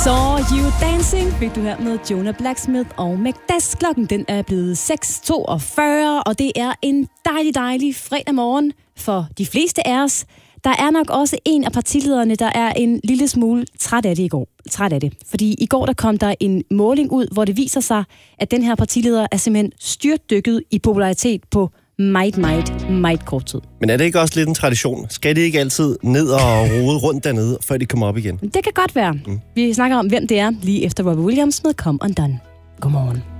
Saw You Dancing fik du her med Jonah Blacksmith og McDass. Klokken den er blevet 6:42, og det er en dejlig fredag morgen for de fleste af os. Der er nok også en af partilederne, der er en lille smule træt af det. Fordi i går der kom der en måling ud, hvor det viser sig, at den her partileder er simpelthen styrtdykket i popularitet på meget kort tid. Men er det ikke også lidt en tradition? Skal det ikke altid ned og rode rundt dernede, før de kommer op igen? Det kan godt være. Vi snakker om, hvem det er, lige efter Robbie Williams med Come Undone. Godmorgen.